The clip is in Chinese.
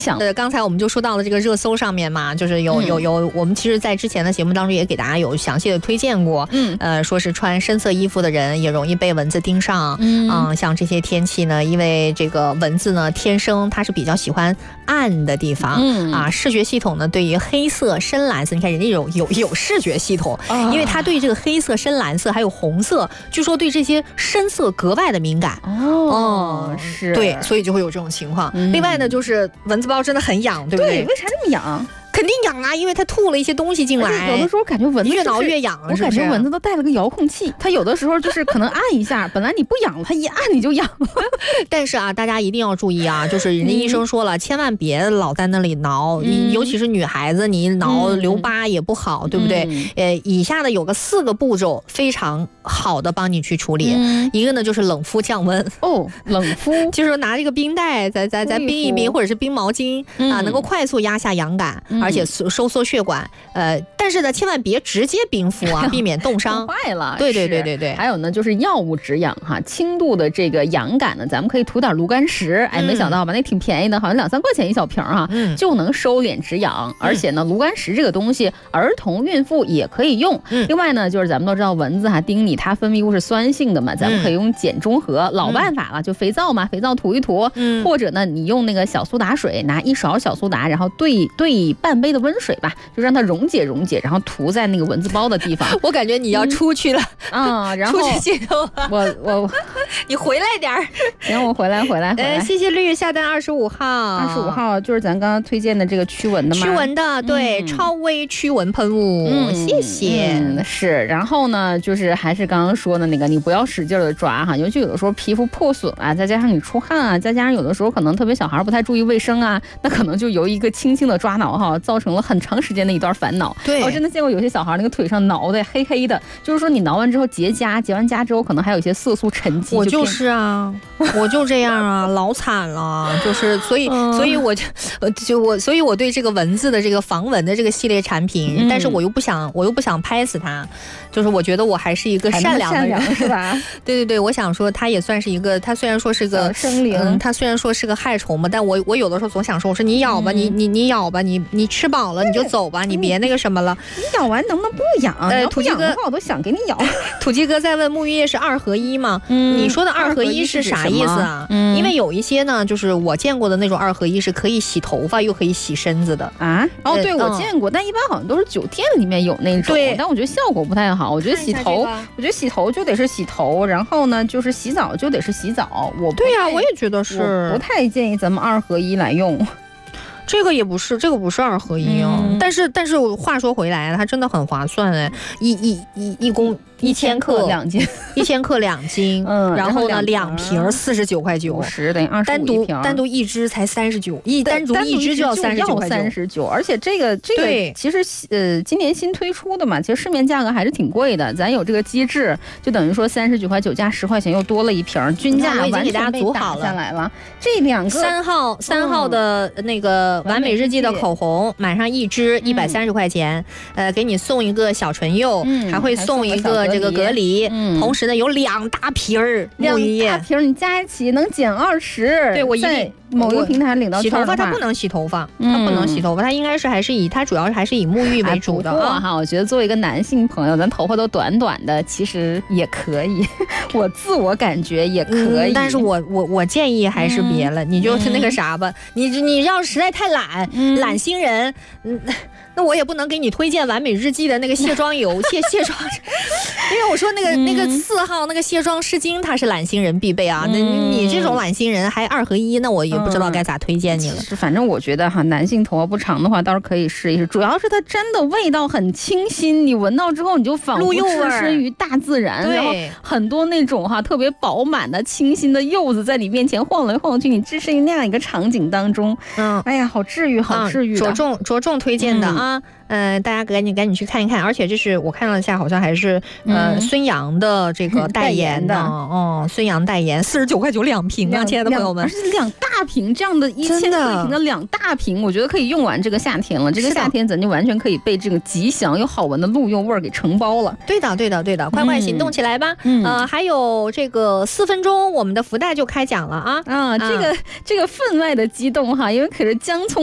刚才我们就说到了这个热搜上面嘛，就是有我们其实在之前的节目当中也给大家有详细的推荐过，说是穿深色衣服的人也容易被蚊子盯上，像这些天气呢，因为这个蚊子呢天生它是比较喜欢暗的地方，视觉系统呢对于黑色、深蓝色，你看人家有视觉系统，因为它对这个黑色、深蓝色还有红色，据说对这些深色格外的敏感。 是， 对，所以就会有这种情况。另外呢，就是蚊子包真的很痒，对不对？ 对，为啥这么痒？ 肯定痒啊，因为它吐了一些东西进来。 有的时候感觉蚊子越挠越痒， 我感觉蚊子都带了个遥控器，它有的时候就是可能按一下，本来你不痒，它一按你就痒。 但是啊，大家一定要注意啊，就是人家医生说了，千万别老在那里挠，尤其是女孩子，你挠留疤也不好，对不对？以下的有个4个步骤，非常好的帮你去处理。一个呢就是冷敷降温。 冷敷就是拿这个冰袋再冰一冰，或者是冰毛巾啊，能够快速压下痒感。而且收缩血管，但是呢，千万别直接冰敷啊，避免冻伤。 坏了。 对。 还有呢，就是药物止痒哈，轻度的这个痒感呢，咱们可以涂点炉甘石。没想到吧，那挺便宜的，好像2、3块钱一小瓶哈，就能收敛止痒。而且呢，炉甘石这个东西，儿童、孕妇也可以用。另外呢，就是咱们都知道蚊子叮你，它分泌物是酸性的嘛，咱们可以用碱中和，老办法了，就肥皂嘛，肥皂涂一涂，或者呢，你用那个小苏打水，拿1勺小苏打，然后兑半杯的温水吧，就让它溶解，然后涂在那个蚊子包的地方。 我感觉你要出去了然后出去街头我你回来点儿。 行，我回来。 谢谢绿下单25号 ，25号就是咱刚刚推荐的这个驱蚊的吗？ 驱蚊的，对，超微驱蚊喷雾，谢谢。 是，然后呢，就是还是刚刚说的那个，你不要使劲的抓哈，尤其有的时候皮肤破损啊，再加上你出汗啊，再加上有的时候可能特别小孩不太注意卫生啊，那可能就由一个轻轻的抓挠哈，造成了很长时间的一段烦恼。 对， 我真的见过有些小孩那个腿上挠的黑黑的，就是说你挠完之后结完痂之后，可能还有一些色素沉积。 我就是啊，我就这样啊，老惨了，就是所以我对这个蚊子的这个防蚊的这个系列产品，但是我又不想拍死它，就是我觉得我还是一个善良的人， 是吧？ 对，我想说它也算是一个，它虽然说是个生灵， 它虽然说是个害虫嘛，但我有的时候总想说，我说你咬吧，你咬吧，你吃饱了你就走吧，你别那个什么了。 你咬完能不能不痒？ 土鸡哥的话我都想给你咬。 土鸡哥在问沐浴液是2合1吗？你说的2合1是啥意思啊？因为有一些呢，就是我见过的那种2合1是可以洗头发又可以洗身子的啊。对，我见过，但一般好像都是酒店里面有那种。对，但我觉得效果不太好。我觉得洗头就得是洗头，然后呢就是洗澡就得是洗澡。 对呀，我也觉得是， 我不太建议咱们2合1来用。 这个不是2合1哦，但是话说回来，它真的很划算哎，1000克2斤，1000克2斤，然后呢2瓶49块9， 等于25一瓶， 单独一支才39，单独一支就要39块9， 而且这个其实今年新推出的嘛，其实市面价格还是挺贵的，咱有这个机制，就等于说39块9加10块钱又多了一瓶，均价完全被打下来了。这2个 3号的那个完美日记的口红，买上1支130块钱，给你送一个小唇釉，还会送一个这个隔离，同时呢有2大瓶沐浴液，2大瓶你加一起能减20。 对，我一定某一个平台领到洗头发，它不能洗头发，它应该是它主要还是以沐浴为主的哈。我觉得作为一个男性朋友，咱头发都短短的，其实也可以，我自我感觉也可以。 但是我建议还是别了，你就是那个啥吧，你要实在太懒星人，那我也不能给你推荐完美日记的那个卸妆油，卸妆，因为我说那个4号那个卸妆湿巾它是懒星人必备啊，那你这种懒星人还2合1，那我也不知道该咋推荐你了。 反正我觉得哈，男性头发不长的话倒是可以试一试，主要是它真的味道很清新，你闻到之后你就仿佛置身于大自然，然后很多那种特别饱满的清新的柚子在你面前晃来晃去，你置身于那样一个场景当中，哎呀，好治愈，好治愈的。 着重推荐的啊。大家赶紧去看一看，而且这是我看了一下，好像还是孙杨的这个代言的哦，孙杨代言，49.9块2瓶啊，亲爱的朋友们， 而是2大瓶这样的1000克一瓶的2大瓶，我觉得可以用完这个夏天了。这个夏天咱就完全可以被这个吉祥又好闻的鹿茸味儿给承包了。 对的，快快行动起来吧！还有这个4分钟，我们的福袋就开奖了啊！ 这个分外的激动哈，因为可是姜葱